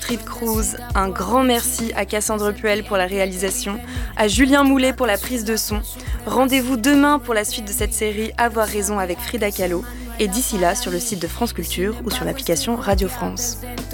Astrid Cruz, un grand merci à Cassandre Puel pour la réalisation, à Julien Moulet pour la prise de son. Rendez-vous demain pour la suite de cette série Avoir raison avec Frida Kahlo, et d'ici là sur le site de France Culture ou sur l'application Radio France.